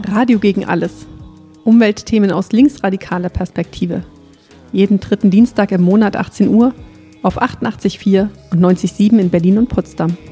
Radio gegen alles. Umweltthemen aus linksradikaler Perspektive. Jeden dritten Dienstag im Monat 18 Uhr auf 88,4 und 90,7 in Berlin und Potsdam.